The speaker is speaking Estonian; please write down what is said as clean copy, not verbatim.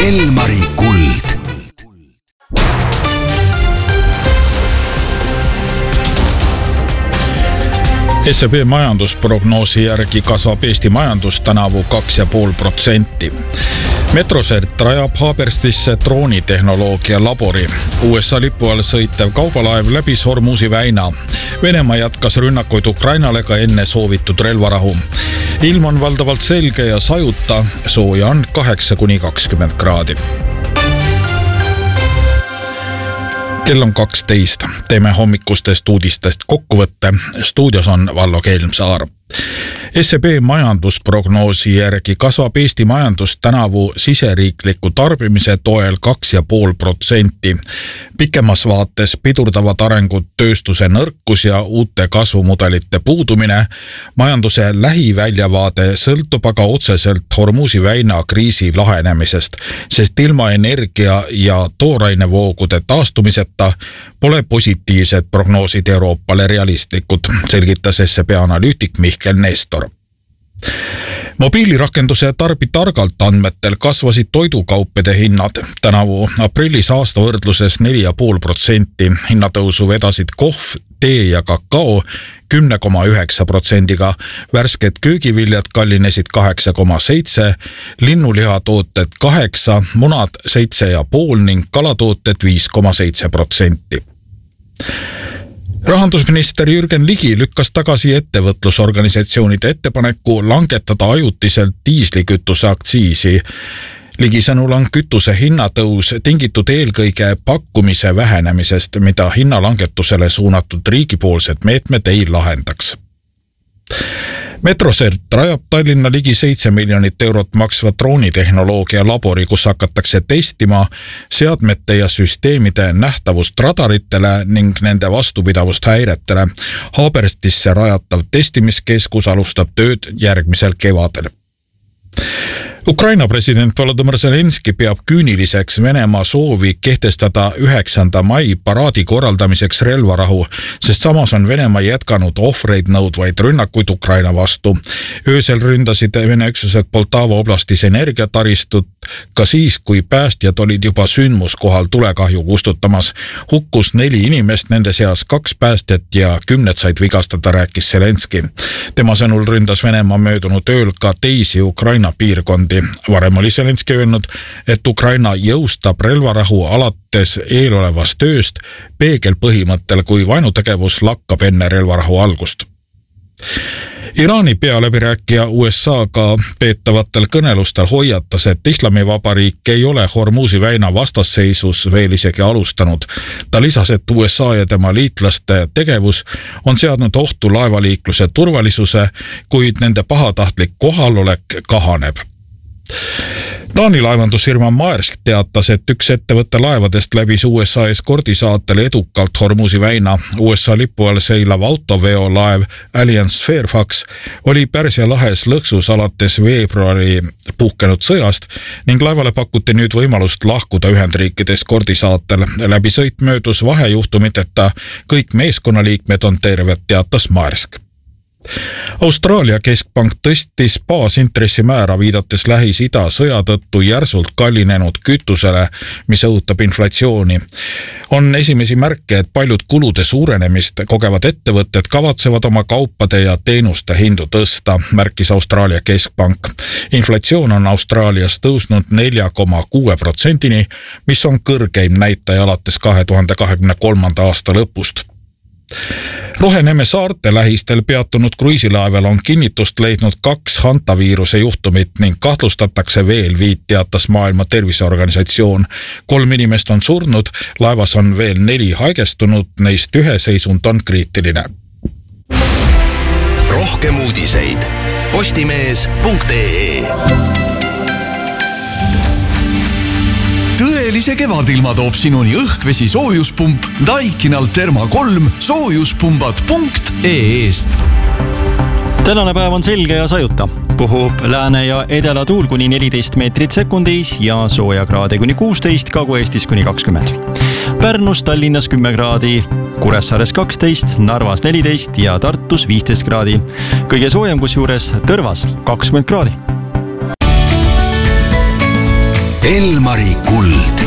Elmari kuld. SEB majandusprognoosi järgi kasvab Eesti majandus tänavu 2,5%. Metrosert rajab Haaberstisse droonitehnoloogia labori. USA lipu all sõitev kaubalaev läbis Hormuzi väina. Venemaa jätkas rünnakuid Ukrainale ka enne soovitud relvarahu. Ilm on valdavalt selge ja sajuta, sooja on 8-20 kraadi. Kell on 12. Teeme hommikustest uudistest kokkuvõtte. Stuudios on Vallo Kelmsaar. SEB majandusprognoosi järgi kasvab Eesti majandus tänavu siseriikliku tarbimise toel 2,5%. Pikemas vaates pidurdavad arengut tööstuse nõrkus ja uute kasvumudelite puudumine. Majanduse lähiväljavaade sõltub aga otseselt Hormuzi väina kriisi lahenemisest, sest ilma energia ja toorainevoogude taastumiseta pole positiivsed prognoosid Euroopale realistlikud, selgitas SEB analüütik Mihkel Nestor. Mobiilirakenduse Tarbi targalt andmetel kasvasid toidukaupade hinnad tänavu aprillis aasta võrdluses 4,5%. Hinnatõusu vedasid kohv, tee ja kakao 10,9%, värsked köögiviljad kallinesid 8,7%, linnulihatooted 8%, munad 7,5% ning kalatooted 5,7%. Rahandusminister Jürgen Ligi lükkas tagasi ettevõtlusorganisatsioonide ettepaneku langetada ajutiselt diislikütuse aktsiisi. Ligi sõnul on kütuse hinnatõus tingitud eelkõige pakkumise vähenemisest, mida hinnalangetusele suunatud riigipoolsed meetmed ei lahendaks. Metrosert rajab Tallinna ligi 7 miljonit eurot maksva droonitehnoloogia labori, kus hakatakse testima seadmete ja süsteemide nähtavust radaritele ning nende vastupidavust häiretele. Haaberstisse rajatav testimiskeskus alustab tööd järgmisel kevadel. Ukraina president Volodymyr Zelenski peab küüniliseks Venemaa soovi kehtestada 9. mai paraadi korraldamiseks relvarahu, sest samas on Venemaa jätkanud ohvreid nõudvaid rünnakuid Ukraina vastu. Öösel ründasid Vene üksused Poltava oblastis energiataristut ka siis, kui päästjad olid juba sündmuskohal tulekahju kustutamas. Hukkus 4 inimest, nende seas 2 päästjat ja 10 said vigastada, rääkis Zelenski. Tema sõnul ründas Venemaa möödunud ööl ka teisi Ukraina piirkondi. Varem oli Zelenski öelnud, et Ukraina jõustab relvarahu alates eelolevast tööst peegelpõhimõttel, kui vaenutegevus lakkab enne relvarahu algust. Iraani pealäbirääkija USA-ga peetavatel kõnelustel hoiatas, et Islamivabariik ei ole Hormuzi väina vastasseisus veel isegi alustanud. Ta lisas, et USA ja tema liitlaste tegevus on seadnud ohtu laevaliikluse turvalisuse, kuid nende pahatahtlik kohalolek kahaneb. Taani laevandusfirma Maersk teatas, et üks ettevõtte laevadest läbis USA eskordisaatele edukalt Hormuzi väina. USA lipu all seilav autoveolaev Alliance Fairfax oli Pärsia lahes lõksus alates veebruari puhkenud sõjast ning laevale pakuti nüüd võimalust lahkuda Ühendriikide eskordisaatel. Läbisõit möödus vahejuhtumiteta, kõik meeskonnaliikmed on terved, teatas Maersk. Austraalia keskpank tõstis baasintressimäära, viidates Lähis-Ida sõja tõttu järsult kallinenud kütusele, mis õhutab inflatsiooni. On esimesi märke, et paljud kulude suurenemist kogevad ettevõtted kavatsevad oma kaupade ja teenuste hindu tõsta, märkis Austraalia keskpank. Inflatsioon on Austraalias tõusnud 4,6%-ni, mis on kõrgeim näitaja alates 2023. aasta lõpust. Roheneme saarte lähistel peatunud kruiisilaeval on kinnitust leidnud 2 hantaviiruse juhtumit ning kahtlustatakse veel 5, teatas Maailma Terviseorganisatsioon. 3 inimest on surnud, laevas on veel 4 haigestunud, neist 1 seisund on kriitiline. Rohkem uudiseid postimees.ee. Tõelise kevadilma toob sinuni õhkvesi soojuspump Daikinal Therma 3 soojuspumbad.ee-st. Tänane päev on selge ja sajuta. Puhub lääne- ja edelatuul kuni 14 meetrit sekundis ja soojakraade kuni 16, Kagu-Eestis kuni 20. Pärnus, Tallinnas 10 kraadi, Kuressaares 12, Narvas 14 ja Tartus 15 kraadi. Kõige soojem kusjuures Tõrvas 20 kraadi. Elmari kuld.